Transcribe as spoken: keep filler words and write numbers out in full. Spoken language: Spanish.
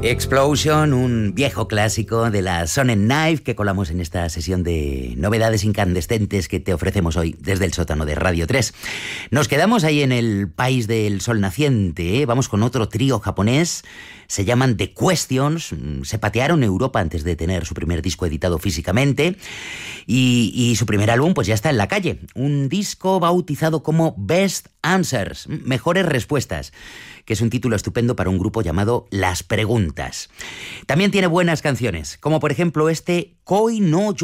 Explosion, un viejo clásico de la Sonic Knife que colamos en esta sesión de novedades incandescentes que te ofrecemos hoy desde el sótano de Radio tres. Nos quedamos ahí en el país del sol naciente, ¿eh? Vamos con otro trío japonés, se llaman The Questions, se patearon Europa antes de tener su primer disco editado físicamente y, y su primer álbum pues ya está en la calle, un disco bautizado como Best Answers, mejores respuestas, que es un título estupendo para un grupo llamado Las Preguntas. También tiene buenas canciones, como por ejemplo este Koi no